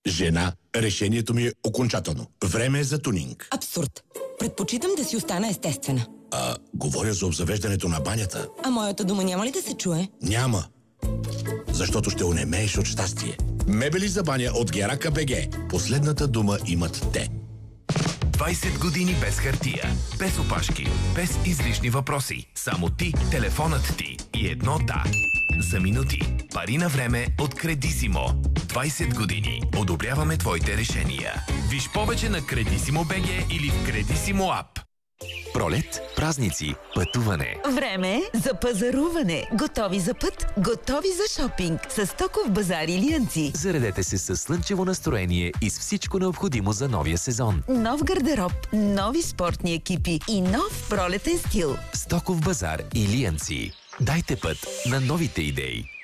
Жена, решението ми е окончателно. Време е за тунинг. Абсурд. Предпочитам да си остана естествена. Говоря за обзавеждането на банята. А моята дума няма ли да се чуе? Няма. Защото ще онемееш от щастие. Мебели за баня от Герака БГ. Последната дума имат те. 20 години без хартия, без опашки, без излишни въпроси. Само ти, телефонът ти и едно да. За минути. Пари на време от Кредисимо. 20 години. Одобряваме твоите решения. Виж повече на Кредисимо БГ или в Кредисимо ап. Пролет, празници, пътуване. Време за пазаруване. Готови за път, готови за шопинг. С Стоков базар Илиянци. Заредете се с слънчево настроение и с всичко необходимо за новия сезон. Нов гардероб, нови спортни екипи и нов пролетен стил. Стоков базар Илиянци. Дайте път на новите идеи.